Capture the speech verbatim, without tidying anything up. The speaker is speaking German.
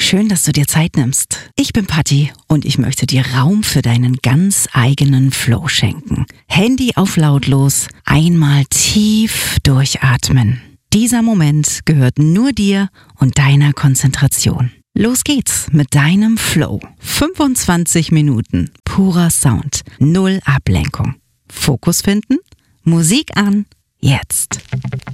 Schön, dass du dir Zeit nimmst. Ich bin Patti und ich möchte dir Raum für deinen ganz eigenen Flow schenken. Handy auf lautlos, einmal tief durchatmen. Dieser Moment gehört nur dir und deiner Konzentration. Los geht's mit deinem Flow. fünfundzwanzig Minuten purer Sound, null Ablenkung. Fokus finden, Musik an, jetzt.